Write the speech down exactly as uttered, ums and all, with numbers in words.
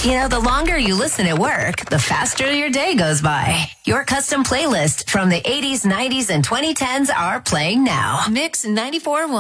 You know, the longer you listen at work, the faster your day goes by. Your custom playlist from the eighties, nineties, and twenty tens are playing now. Mix ninety-four point one.